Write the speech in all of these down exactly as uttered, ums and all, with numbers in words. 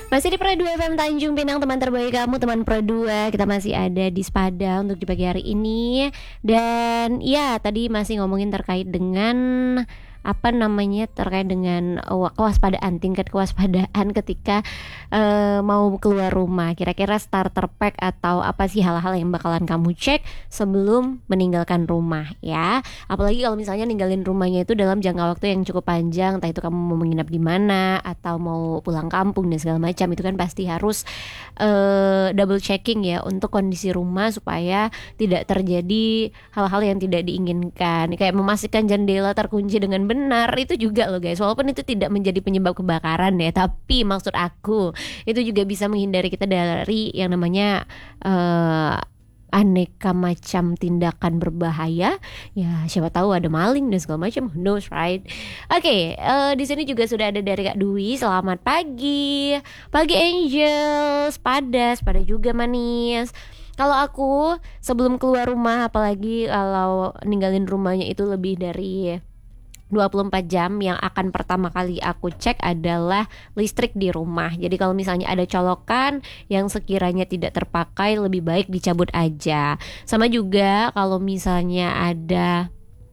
Masih di Pro dua F M Tanjung Pinang, teman terbaik kamu, teman Pro dua. Kita masih ada di Sepada untuk di pagi hari ini. Dan ya, tadi masih ngomongin terkait dengan apa namanya terkait dengan uh, kewaspadaan, tingkat kewaspadaan ketika uh, mau keluar rumah. Kira-kira starter pack atau apa sih hal-hal yang bakalan kamu cek sebelum meninggalkan rumah ya. Apalagi kalau misalnya ninggalin rumahnya itu dalam jangka waktu yang cukup panjang, entah itu kamu mau menginap di mana atau mau pulang kampung dan segala macam, itu kan pasti harus uh, double checking ya untuk kondisi rumah supaya tidak terjadi hal-hal yang tidak diinginkan. Kayak memastikan jendela terkunci dengan benar itu juga loh guys, walaupun itu tidak menjadi penyebab kebakaran ya, tapi maksud aku itu juga bisa menghindari kita dari yang namanya uh, aneka macam tindakan berbahaya ya, siapa tahu ada maling dan segala macam, who knows right. Oke, okay, uh, di sini juga sudah ada dari Kak Dwi. Selamat pagi, pagi Angel, Sepada, Sepada juga manis. Kalau aku sebelum keluar rumah, apalagi kalau ninggalin rumahnya itu lebih dari dua puluh empat jam, yang akan pertama kali aku cek adalah listrik di rumah. Jadi kalau misalnya ada colokan yang sekiranya tidak terpakai, lebih baik dicabut aja. Sama juga kalau misalnya ada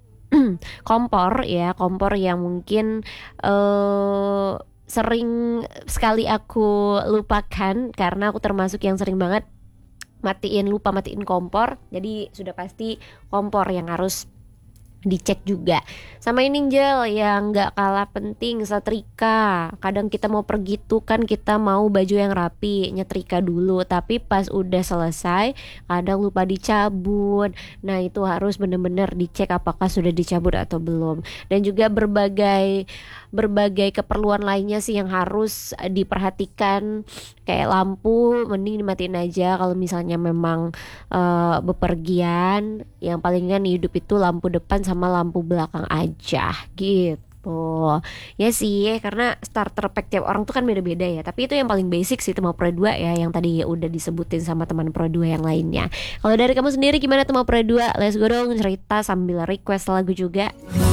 kompor ya, kompor yang mungkin uh, sering sekali aku lupakan, karena aku termasuk yang sering banget matiin lupa matiin kompor. Jadi sudah pasti kompor yang harus dicek juga. Sama ini Angel yang gak kalah penting, setrika. Kadang kita mau pergi tuh kan kita mau baju yang rapi, nyetrika dulu, tapi pas udah selesai kadang lupa dicabut. Nah itu harus bener-bener dicek apakah sudah dicabut atau belum. Dan juga berbagai berbagai keperluan lainnya sih yang harus diperhatikan. Kayak lampu mending dimatiin aja kalau misalnya memang uh, bepergian. Yang palingan hidup itu lampu depan sama lampu belakang aja gitu. Ya sih, karena starter pack tiap orang tuh kan beda-beda ya. Tapi itu yang paling basic sih Tema Pro dua ya, yang tadi udah disebutin sama teman Pro dua yang lainnya. Kalau dari kamu sendiri gimana Tema Pro dua? Let's go dong cerita sambil request lagu juga.